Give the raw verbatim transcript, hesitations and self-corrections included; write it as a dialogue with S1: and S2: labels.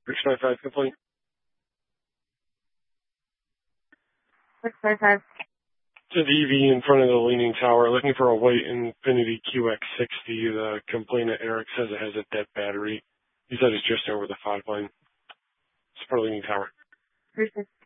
S1: six five five complaint.
S2: six five five.
S1: To the E V in front of the Leaning Tower, looking for a white Infiniti Q X sixty. The complainant, Eric, says it has a dead battery. He said it's just over the fog line. It's for Leaning Tower.
S2: three six